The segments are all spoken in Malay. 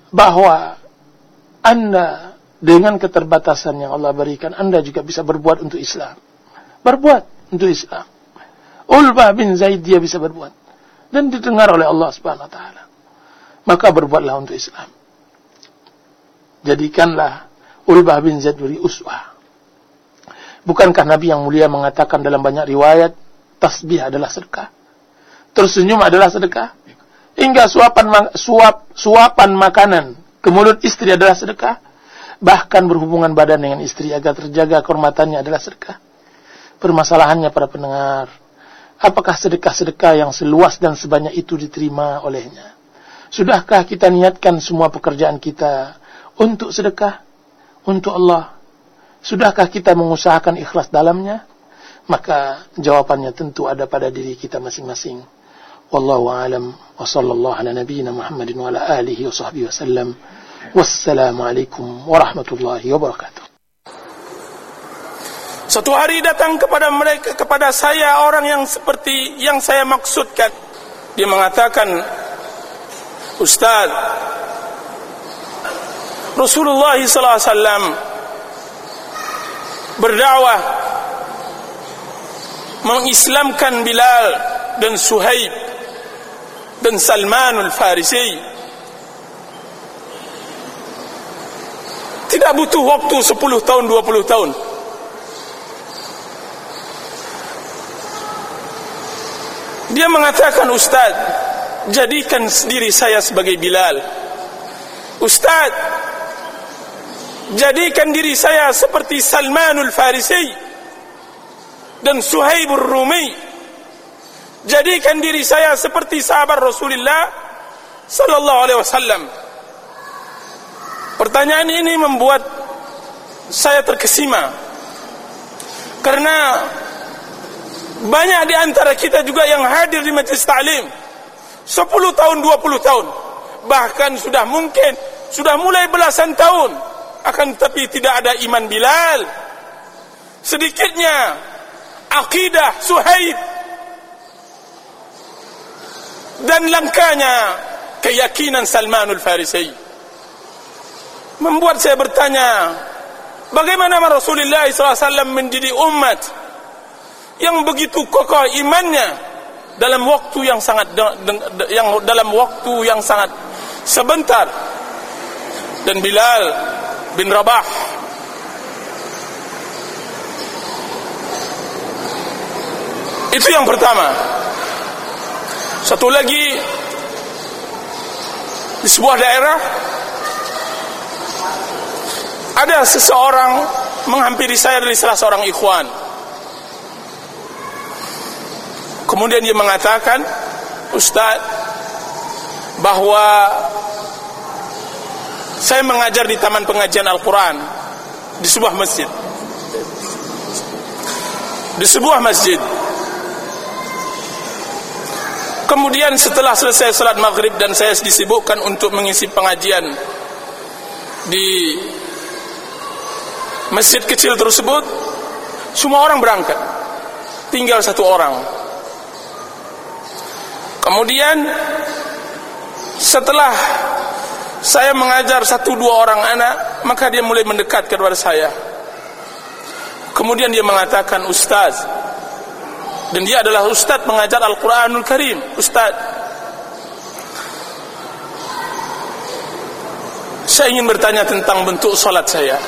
bahwa Anda dengan keterbatasan yang Allah berikan, Anda juga bisa berbuat untuk Islam. Berbuat untuk Islam. Ulbah bin Zaid dia bisa berbuat. Dan didengar oleh Allah Subhanahu wa ta'ala. Maka berbuatlah untuk Islam. Jadikanlah Ulbah bin Zaid beri uswah. Bukankah Nabi yang mulia mengatakan dalam banyak riwayat, tasbih adalah sedekah, tersenyum adalah sedekah, hingga suapan makanan ke mulut istri adalah sedekah, bahkan berhubungan badan dengan istri agar terjaga kehormatannya adalah sedekah. Permasalahannya para pendengar, apakah sedekah-sedekah yang seluas dan sebanyak itu diterima olehnya? Sudahkah kita niatkan semua pekerjaan kita untuk sedekah, untuk Allah? Sudahkah kita mengusahakan ikhlas dalamnya? Maka jawabannya tentu ada pada diri kita masing-masing. Wallahu a'lam wa sallallahu ala nabiyyina Muhammadin wa ala alihi wa sahbihi wasallam. Wassalamualaikum warahmatullahi wabarakatuh. Suatu hari datang kepada saya orang yang seperti yang saya maksudkan. Dia mengatakan, Ustaz, Rasulullah sallallahu alaihi wasallam berdakwah mengislamkan Bilal dan Suhaib dan Salman al-Farisi. Tidak butuh waktu 10 tahun, 20 tahun. Dia mengatakan, Ustaz, jadikan diri saya sebagai Bilal. Ustaz, jadikan diri saya seperti Salmanul Farisi dan Suhaibur Rumi. Jadikan diri saya seperti sahabat Rasulullah sallallahu alaihi wasallam. Pertanyaan ini membuat saya terkesima, karena banyak di antara kita juga yang hadir di majlis ta'lim 10 tahun, 20 tahun, bahkan sudah mulai belasan tahun, akan tetapi tidak ada iman Bilal, sedikitnya akidah Suhaib, dan langkanya keyakinan Salmanul Farisi. Membuat saya bertanya, bagaimana Rasulullah SAW mendidik umat yang begitu kokoh imannya dalam waktu yang sangat sebentar. Dan Bilal bin Rabah itu yang pertama. Satu lagi, di sebuah daerah ada seseorang menghampiri saya dari salah seorang ikhwan. Kemudian dia mengatakan, Ustaz, bahwa saya mengajar di taman pengajian Al-Quran di sebuah masjid. Kemudian setelah selesai salat maghrib dan saya disibukkan untuk mengisi pengajian di masjid kecil tersebut, semua orang berangkat, tinggal satu orang. Kemudian setelah saya mengajar 1-2 orang anak, maka dia mulai mendekat kepada saya. Kemudian dia mengatakan, Ustaz, dan dia adalah ustaz mengajar Al-Quranul Karim. Ustaz, saya ingin bertanya tentang bentuk salat saya.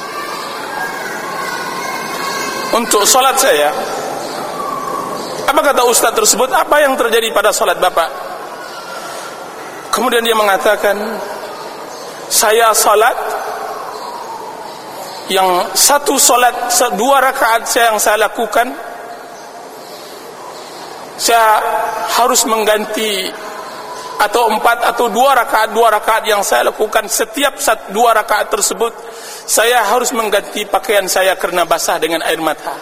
Untuk salat saya, apa kata ustaz tersebut? Apa yang terjadi pada salat Bapak? Kemudian dia mengatakan, saya salat yang 2 rakaat yang saya lakukan, saya harus mengganti, atau 4 atau 2 rakaat yang saya lakukan, setiap 2 rakaat tersebut saya harus mengganti pakaian saya karena basah dengan air mata.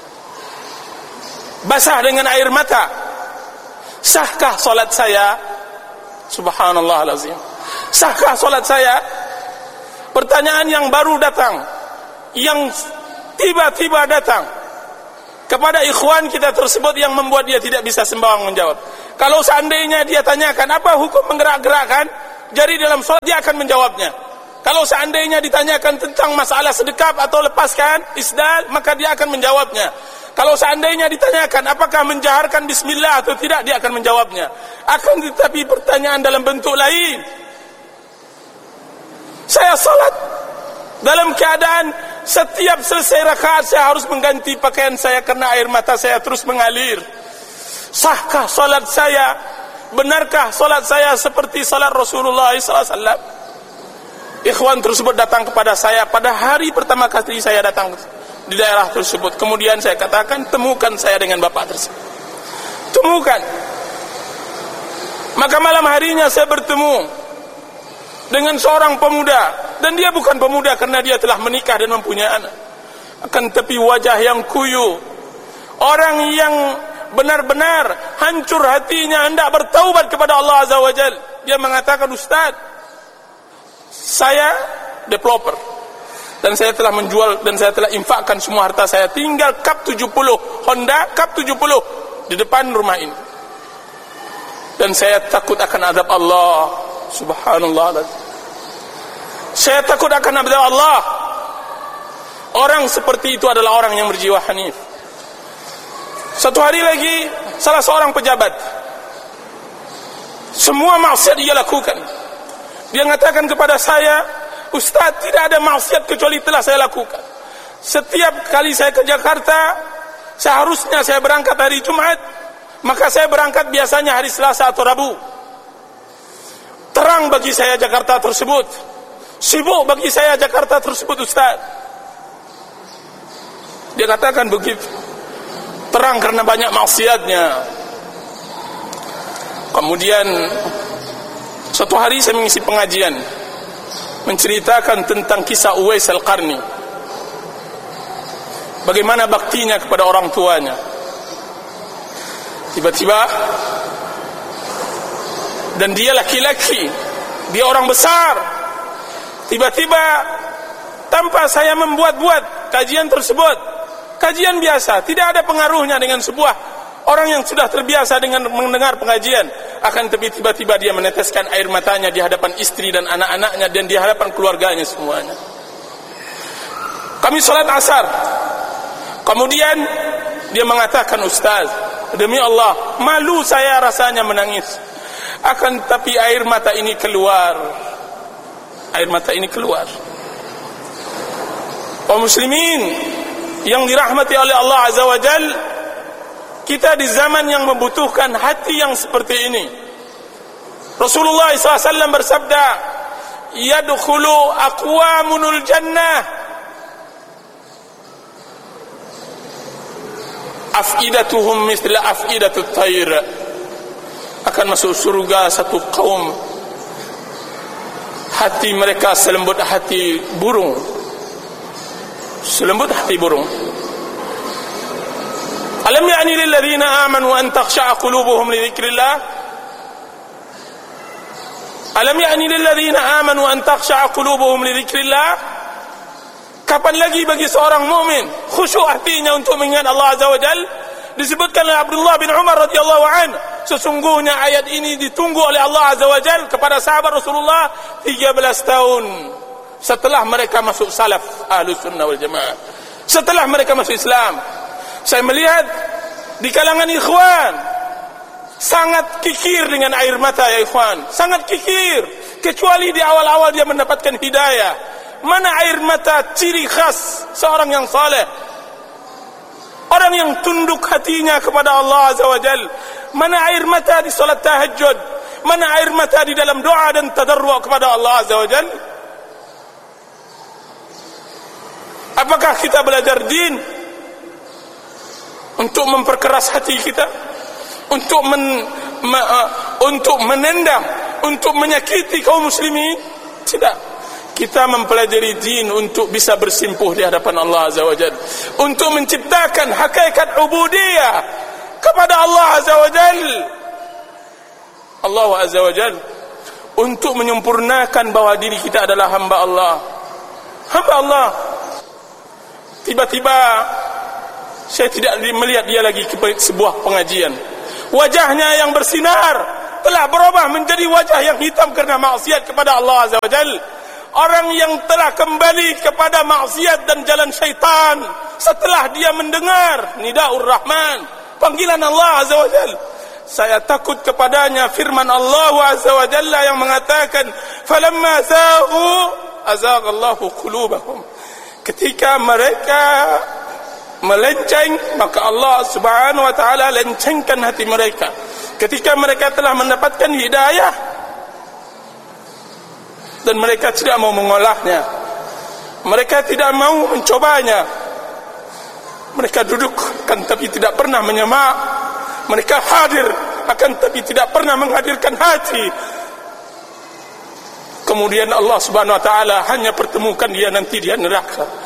Sahkah salat saya? Subhanallah alazim. Sahkah salat saya? Pertanyaan yang baru datang, yang tiba-tiba datang kepada ikhwan kita tersebut, yang membuat dia tidak bisa sembarang menjawab. Kalau seandainya dia tanyakan apa hukum menggerak-gerakkan, jadi dalam salat dia akan menjawabnya. Kalau seandainya ditanyakan tentang masalah sedekap atau lepaskan isdal, maka dia akan menjawabnya. Kalau seandainya ditanyakan apakah menjaharkan bismillah atau tidak, dia akan menjawabnya. Akan tetapi pertanyaan dalam bentuk lain. Saya salat dalam keadaan setiap selesai rakaat saya harus mengganti pakaian saya karena air mata saya terus mengalir. Sahkah salat saya? Benarkah salat saya seperti salat Rasulullah SAW? Ikhwan tersebut datang kepada saya pada hari pertama kali saya datang di daerah tersebut. Kemudian saya katakan, temukan saya dengan bapak tersebut. Temukan. Maka malam harinya saya bertemu dengan seorang pemuda, dan dia bukan pemuda karena dia telah menikah dan mempunyai anak. Akan tetapi wajah yang kuyu, orang yang benar-benar hancur hatinya hendak bertaubat kepada Allah Azza wa Jal. Dia mengatakan, Ustaz, saya developer dan saya telah menjual dan saya telah infakkan semua harta saya, tinggal kap 70 Honda, kap 70 di depan rumah ini, dan saya takut akan azab Allah. Subhanallah, saya takut akan azab Allah. Orang seperti itu adalah orang yang berjiwa hanif. Satu hari lagi, salah seorang pejabat, semua maksiat dia lakukan. Dia mengatakan kepada saya, Ustaz, tidak ada maksiat kecuali telah saya lakukan. Setiap kali saya ke Jakarta, seharusnya saya berangkat hari Jumat, maka saya berangkat biasanya hari Selasa atau Rabu. Terang bagi saya Jakarta tersebut, sibuk bagi saya Jakarta tersebut, Ustaz. Dia katakan begitu. Terang karena banyak maksiatnya. Kemudian suatu hari saya mengisi pengajian, menceritakan tentang kisah Uwais Al-Qarni, bagaimana baktinya kepada orang tuanya. Tiba-tiba, dan dia laki-laki, dia orang besar, tiba-tiba tanpa saya membuat-buat kajian tersebut, kajian biasa, tidak ada pengaruhnya dengan sebuah orang yang sudah terbiasa dengan mendengar pengajian, akan tapi tiba-tiba dia meneteskan air matanya di hadapan istri dan anak-anaknya dan di hadapan keluarganya semuanya. Kami salat asar, kemudian dia mengatakan, Ustaz, demi Allah, malu saya rasanya menangis, akan tapi air mata ini keluar. Air mata ini keluar. Kaum muslimin yang dirahmati oleh Allah Azza wa Jal, kita di zaman yang membutuhkan hati yang seperti ini. Rasulullah SAW bersabda, yadkhulu aqwamunul jannah afidatuhum mithla afidatut tayr. Akan masuk surga satu kaum, hati mereka selembut hati burung, selembut hati burung. Alam ya'ni lil ladzina amanu an takhsha'a qulubuhum li dzikrillah? Alam ya'ni lil ladzina amanu an takhsha'a qulubuhum li dzikrillah? Kapan lagi bagi seorang mukmin khusyuk hatinya untuk mengingat Allah Azza wa Jalla? Disebutkan oleh Abdullah bin Umar radhiyallahu anhu, sesungguhnya ayat ini ditunggu oleh Allah Azza wa Jalla kepada sahabat Rasulullah 13 tahun setelah mereka masuk salaf Ahlus Sunnah wal Jamaah, setelah mereka masuk Islam. Saya melihat di kalangan ikhwan sangat kikir dengan air mata, ya ikhwan, sangat kikir, kecuali di awal-awal dia mendapatkan hidayah. Mana air mata ciri khas seorang yang saleh, orang yang tunduk hatinya kepada Allah Azza wa Jal. Mana air mata di salat tahajud, mana air mata di dalam doa dan tadarru' kepada Allah Azza wa Jal. Apakah kita belajar din untuk memperkeras hati kita, untuk menendam, untuk menyakiti kaum muslimin? Tidak. Kita mempelajari din untuk bisa bersimpuh di hadapan Allah Azza wa Jalla, untuk menciptakan hakikat ubudiyah kepada Allah Azza wa Jalla. Allah Azza wa Jalla, untuk menyempurnakan bahwa diri kita adalah hamba Allah. Hamba Allah. Tiba-tiba saya tidak melihat dia lagi ke sebuah pengajian. Wajahnya yang bersinar telah berubah menjadi wajah yang hitam karena maksiat kepada Allah Azza wa Jalla. Orang yang telah kembali kepada maksiat dan jalan syaitan setelah dia mendengar nidaur Rahman, panggilan Allah Azza wa Jalla. Saya takut kepadanya firman Allah Azza wa Jalla yang mengatakan, "Falamma zaghu azaghallahu qulubahum." Ketika mereka melenceng, maka Allah Subhanahu wa taala lencengkan hati mereka. Ketika mereka telah mendapatkan hidayah dan mereka tidak mau mengolahnya, mereka tidak mau mencobanya, mereka dudukkan tapi tidak pernah menyemak, mereka hadir akan tapi tidak pernah menghadirkan hati. Kemudian Allah Subhanahu wa taala hanya pertemukan dia nanti di neraka.